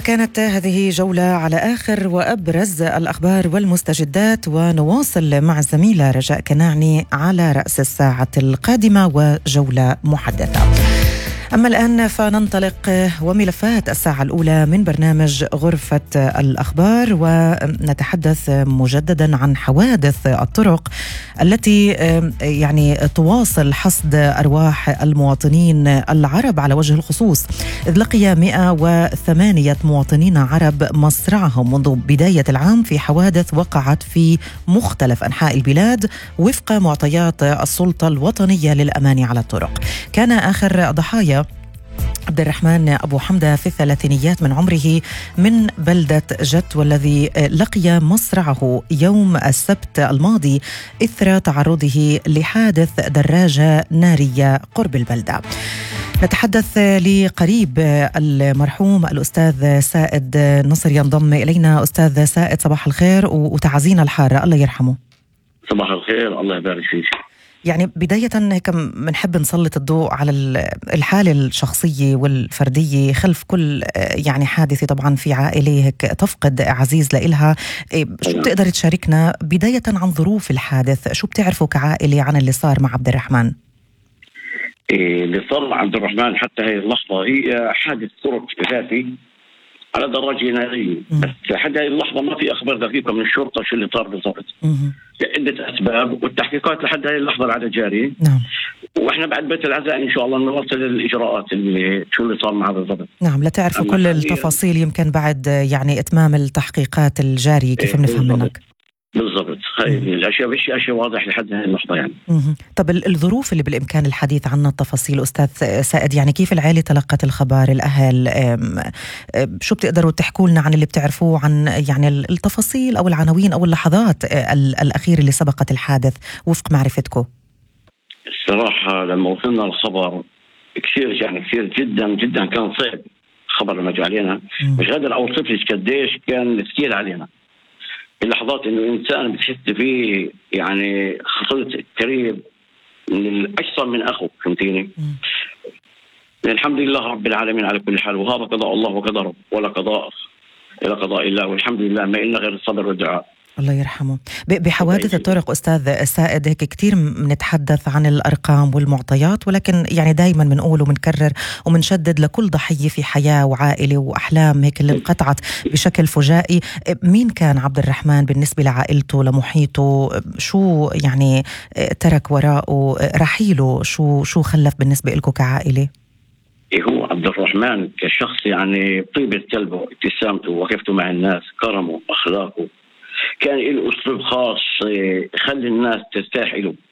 كانت هذه جولة على آخر وأبرز الأخبار والمستجدات، ونواصل مع الزميلة رجاء كناعني على رأس الساعة القادمة وجولة محدثة. أما الآن فننطلق وملفات الساعة الأولى من برنامج غرفة الأخبار، ونتحدث مجددا عن حوادث الطرق التي يعني تواصل حصد أرواح المواطنين العرب على وجه الخصوص، إذ لقي 108 مواطنين عرب مصرعهم منذ بداية العام في حوادث وقعت في مختلف أنحاء البلاد وفق معطيات السلطة الوطنية للأمان على الطرق. كان آخر ضحايا عبد الرحمن أبو حمدة في الثلاثينيات من عمره من بلدة جت، والذي لقي مصرعه يوم السبت الماضي إثر تعرضه لحادث دراجة نارية قرب البلدة. نتحدث لقريب المرحوم الأستاذ سائد نصر، ينضم إلينا. أستاذ سائد صباح الخير وتعزينا الحارة، الله يرحمه. صباح الخير، الله يبارك فيك. يعني بداية هيك بنحب نسلط الضوء على الحالة الشخصية والفردية خلف كل يعني حادثة طبعا في عائلة هيك تفقد عزيز لإلها. شو بتقدر تشاركنا بداية عن ظروف الحادث؟ شو بتعرفوا كعائلة عن اللي صار مع عبد الرحمن؟ اللي صار مع عبد الرحمن حتى هذه اللحظة هي حادث طرق ذاتي على دراجة نارية، بس لحد هذه اللحظة ما في أخبار دقيقة من الشرطة شو اللي صار بالضبط. عدة أسباب والتحقيقات لحد هذه اللحظة العدد جاري. نعم. وإحنا بعد بيت العزاء إن شاء الله نواصل الإجراءات اللي شو اللي صار معه بالضبط. نعم، لا تعرفوا كل التفاصيل يمكن بعد يعني إتمام التحقيقات الجارية كيف بنفهم منك؟ بالضبط، هاي الاشياء مش اشياء واضح لحد هذه اللحظه يعني. طب الظروف اللي بالامكان الحديث عنها التفاصيل استاذ سائد، يعني كيف العائله تلقت الخبر، الاهل شو بتقدروا تحكوا لنا عن اللي بتعرفوه عن يعني التفاصيل او العناوين او اللحظات الاخيره اللي سبقت الحادث وفق معرفتكم؟ الصراحه لما وصلنا الخبر كثير جدا جدا كان صعب الخبر لما جاء علينا، مش قادر اوصف لك قديش كان ثقيل علينا. اللحظات انه انسان بتحس فيه يعني خصوص قريب من اكثر من اخو، فهمتيني؟ الحمد لله رب العالمين على كل حال، وهذا قضاء الله وقدره، ولا قضاء الى قضاء الله، والحمد لله ما إلنا غير الصبر والدعاء. الله يرحمه. بحوادث الطرق أستاذ سائد هيك كتير بنتحدث عن الأرقام والمعطيات، ولكن يعني دايما بنقول وبنكرر وبنشدد لكل ضحية في حياة وعائلة وأحلام هيك اللي انقطعت بشكل فجائي. مين كان عبد الرحمن بالنسبة لعائلته لمحيطه؟ شو يعني ترك وراءه رحيله؟ شو خلف بالنسبة لكم كعائلة؟ هو عبد الرحمن كشخص يعني طيبة قلبه، ابتسامته، وقفته مع الناس، كرمه، أخلاقه، كان له أسلوب خاص يخلي الناس ترتاح له.